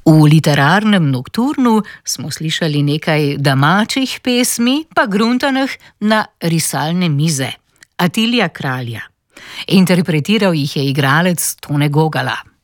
V literarnem nokturnu smo slišali nekaj domačih pesmi, pa gruntanih na risalne mize. Atilija Kralja. Interpretiral jih je igralec Tone Gogala.